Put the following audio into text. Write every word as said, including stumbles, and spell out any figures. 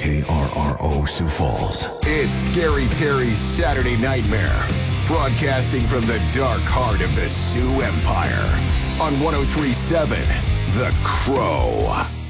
K R R O Sioux Falls. It's Scary Terry's Saturday Nightmare, broadcasting from the dark heart of the Sioux Empire on one oh three point seven The Crow.